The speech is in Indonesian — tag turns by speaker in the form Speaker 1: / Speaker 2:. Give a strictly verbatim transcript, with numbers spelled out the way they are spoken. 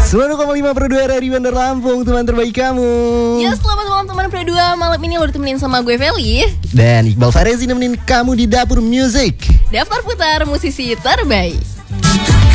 Speaker 1: sembilan puluh koma lima per dua dari Bandar Lampung, teman terbaik kamu.
Speaker 2: Ya, selamat malam teman per dua. Malam ini lo ditemenin sama gue Feli
Speaker 1: dan Iqbal Farezi nemenin kamu di Dapur Music.
Speaker 2: Daftar putar musisi terbaik.